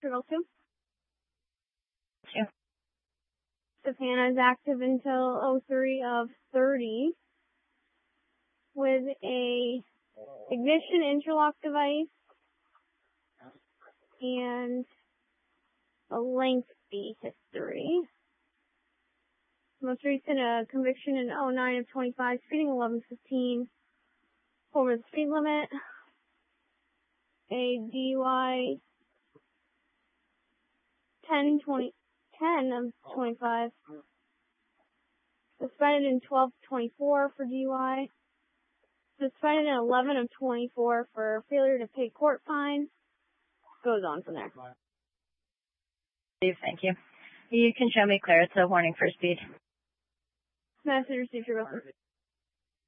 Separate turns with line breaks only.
Triple 2.
Two.
Savannah is active until 03 of 30 with a ignition interlock device and a lengthy history. Most recent conviction in 09 of 25, speeding 11:15 over the speed limit. A DUI 10 of 25. Suspended in 12/24 for DUI. Suspended in 11 of 24 for failure to pay court fine. Goes on from there.
Thank you. You can show me clear. It's a warning for speed.
Message received, your